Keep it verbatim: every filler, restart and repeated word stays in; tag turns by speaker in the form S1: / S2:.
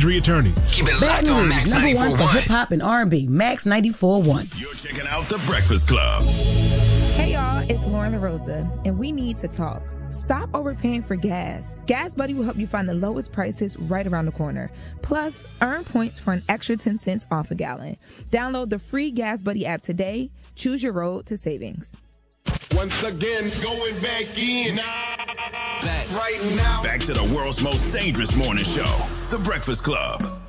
S1: Injury Attorneys.
S2: Keep it locked on Max
S3: number one for
S2: ninety-four point one.
S3: hip hop and R and B. Max ninety-four point one.
S4: You're checking out The Breakfast Club.
S5: Hey y'all, it's Lauren LaRosa, and we need to talk. Stop overpaying for gas. Gas Buddy will help you find the lowest prices right around the corner. Plus, earn points for an extra ten cents off a gallon. Download the free Gas Buddy app today. Choose your road to savings.
S6: Once again, going back in.
S4: Back right now. Back to the world's most dangerous morning show, The Breakfast Club.